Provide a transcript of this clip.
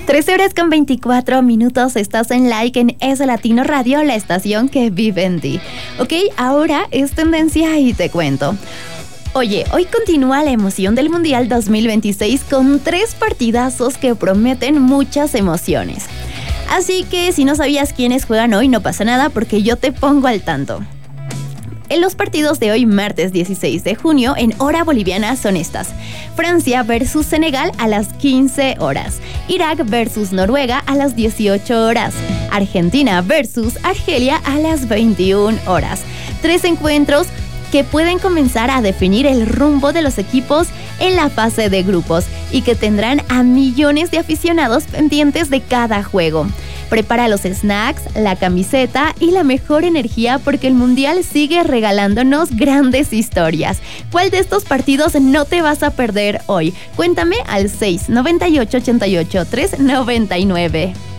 13 horas con 24 minutos, estás en Like en S Latino Radio, la estación que vive en ti. Ok, ahora es tendencia y te cuento. Oye, hoy continúa la emoción del Mundial 2026 con 3 partidazos que prometen muchas emociones. Así que si no sabías quiénes juegan hoy, no pasa nada porque yo te pongo al tanto. En los partidos de hoy, martes 16 de junio, en hora boliviana son estas: Francia versus Senegal a las 15 horas, Irak versus Noruega a las 18 horas, Argentina versus Argelia a las 21 horas. 3 encuentros que pueden comenzar a definir el rumbo de los equipos en la fase de grupos y que tendrán a millones de aficionados pendientes de cada juego. Prepara los snacks, la camiseta y la mejor energía porque el Mundial sigue regalándonos grandes historias. ¿Cuál de estos partidos no te vas a perder hoy? Cuéntame al 698 88 399.